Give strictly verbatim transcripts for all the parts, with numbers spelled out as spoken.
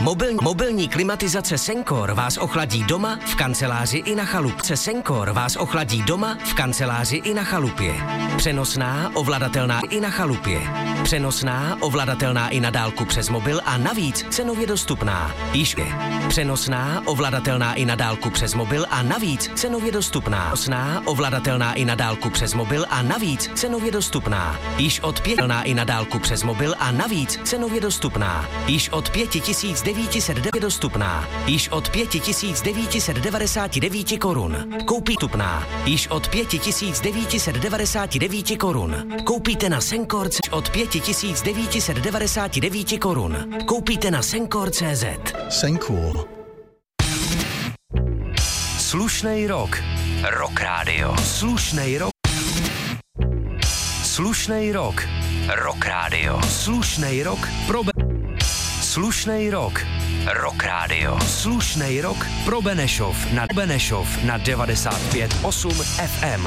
Mobil, mobilní klimatizace Sencor vás ochladí doma, v kanceláři i na chalupce. Sencor vás ochladí doma, v kanceláři i na chalupě. Přenosná, ovladatelná i na chalupě. Přenosná, ovladatelná i na dálku přes mobil a navíc cenově dostupná. Již je. Přenosná, ovladatelná i na dálku přes mobil a navíc cenově dostupná. Přenosná, ovladatelná i na dálku přes mobil a navíc cenově dostupná. Již od pětelná i na dálku přes mobil a navíc cenově dostupná. Již od pěti tisíc devět set devět dostupná. Již od pěti tisíc devět set devadesát devět korun. Koupí dostupná. Již od pěti tisíc devět set devadesát devět korun. Koupíte na Sencor od pěti tisíc devět set devadesát devět korun. Koupíte na Sencor tečka cé zet. Sencor. Slušnej rok. Rock Radio. Slušnej rok. Slušnej rok. Rock Radio. Slušnej rok. Probe... Slušnej rok. Rock Radio. Slušnej rok pro Benešov na Benešov na devadesát pět osm ef em.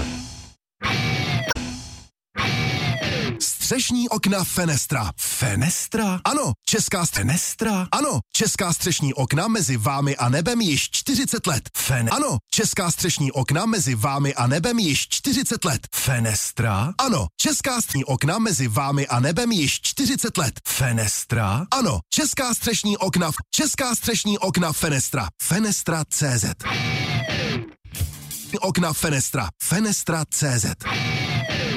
Střešní okna Fenestra. Fenestra? Ano, česká Fenestra. Ano, česká střešní okna mezi vámi a nebem již čtyřicet let. Fen. Ano, česká střešní okna mezi vámi a nebem již čtyřicet let. Fenestra? Ano, česká střešní okna mezi vámi a nebem již čtyřicet let. Fenestra? Ano, česká střešní okna. Česká střešní okna Fenestra. Fenestra tečka cé zet. Okna Fenestra. Fenestra tečka cé zet.